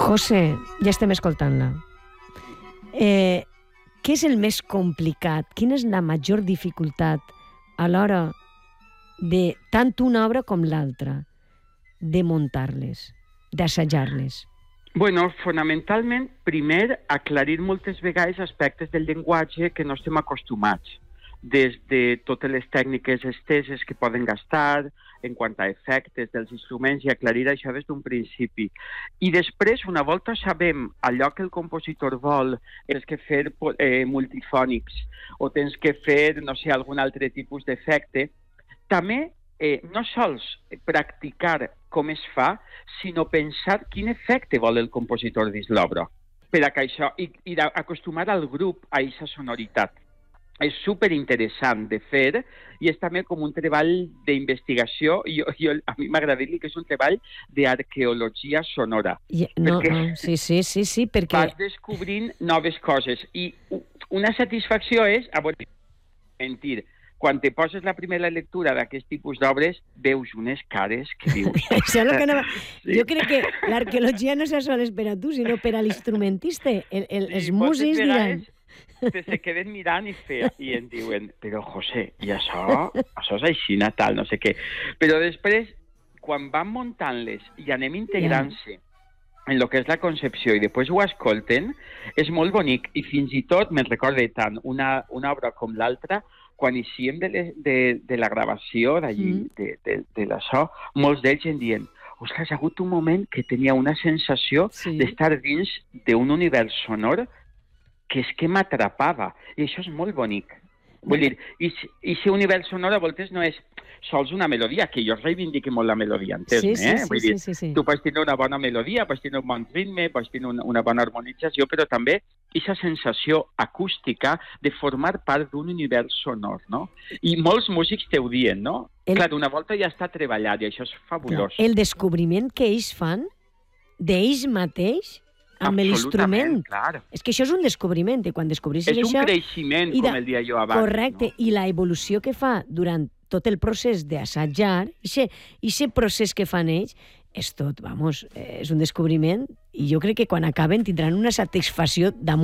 José, ja estem escoltant-la. Què és el més complicat? Quina és la major dificultat a l'hora de tant una obra com l'altra, de muntar-les, d'assajar-les? Bueno, fonamentalment, primer, aclarir moltes vegades aspectes del llenguatge que no estem acostumats, des de totes les tècniques esteses que poden gastar, en quant a efectes dels instruments, i aclarir això des d'un principi. I després, una volta sabem allò que el compositor vol, tens que fer multifònics, o tens que fer, no sé, algun altre tipus d'efecte, també no sols practicar com es fa, sinó pensar quin efecte vol el compositor dins l'obra, per a que això, i acostumar al grup a aquesta sonoritat. És superinteressant de fer i és també com un treball d'investigació. A mi m'agrada dir que és un treball d'arqueologia sonora. Sí, perquè vas descobrint noves coses. I una satisfacció és, mentir, quan te poses la primera lectura d'aquest tipus d'obres, veus unes cares que dius... Jo crec que l'arqueologia no se sol per a tu, sinó per a l'instrumentista. Els músics diran... se queden mirant i em diuen, però José, i això és així, Natal, no sé què. Però després, quan van muntant-les i anem integrant-se en el que és la concepció i després ho escolten, és molt bonic. I fins i tot me'n recorde tant una obra com l'altra, quan iniciem de la gravació d'allí, de la so, molts d'ells em diuen, ostres, ha hagut un moment que tenia una sensació d'estar dins d'un univers sonor que és que m'atrapava. I això és molt bonic. Vull dir, i si univers sonor a voltes no és sols una melodia, que jo reivindique molt la melodia, entens-me? Vull dir, tu pots tenir una bona melodia, pots tenir un bon ritme, pots tenir una bona harmonització, però també aquesta sensació acústica de formar part d'un univers sonor, no? I molts músics te ho diuen, no? Clar, una volta ja està treballat i això és fabulós. El descobriment que ells fan d'ells mateix amb l'instrument. Clar. És que això és un descobriment, i quan descobrissis això... És un creixement, com el dia jo abans. Correcte, no? I la evolució que fa durant tot el procés d'assajar, aquest procés que fan ells, és tot, és un descobriment, i jo crec que quan acaben tindran una satisfacció damunt